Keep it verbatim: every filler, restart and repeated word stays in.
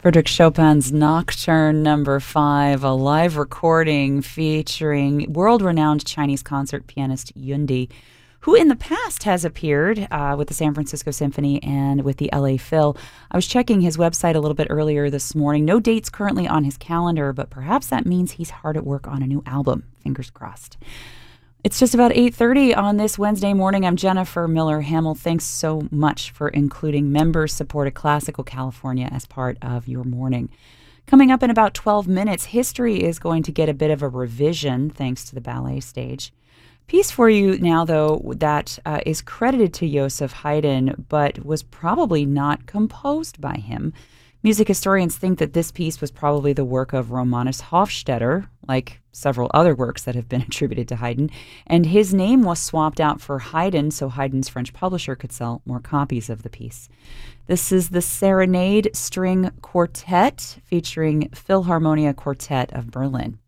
Frederick Chopin's Nocturne Number Five, a live recording featuring world-renowned Chinese concert pianist Yun Di, who in the past has appeared uh, with the San Francisco Symphony and with the L A Phil. I was checking his website a little bit earlier this morning. No dates currently on his calendar, but perhaps that means he's hard at work on a new album. Fingers crossed. It's just about eight thirty on this Wednesday morning. I'm Jennifer Miller Hamill. Thanks so much for including members-supported Classical California as part of your morning. Coming up in about twelve minutes, history is going to get a bit of a revision thanks to the ballet stage. Piece for you now, though, that uh, is credited to Joseph Haydn, but was probably not composed by him. Music historians think that this piece was probably the work of Romanus Hofstadter, like several other works that have been attributed to Haydn, and his name was swapped out for Haydn so Haydn's French publisher could sell more copies of the piece. This is the Serenade String Quartet featuring Philharmonia Quartet of Berlin.